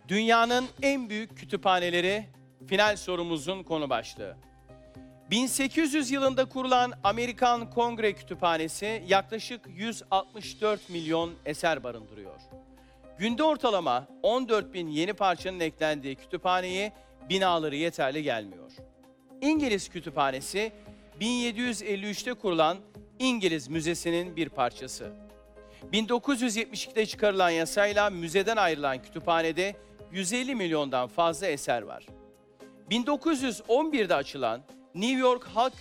Dünyanın en büyük kütüphaneleri final sorumuzun konu başlığı. 1800 yılında kurulan Amerikan Kongre Kütüphanesi yaklaşık 164 milyon eser barındırıyor. Günde ortalama 14 bin yeni parçanın eklendiği kütüphaneye binaları yeterli gelmiyor. İngiliz Kütüphanesi 1753'te kurulan İngiliz Müzesi'nin bir parçası. 1972'de çıkarılan yasayla müzeden ayrılan kütüphanede 150 milyondan fazla eser var. 1911'de açılan New York Halk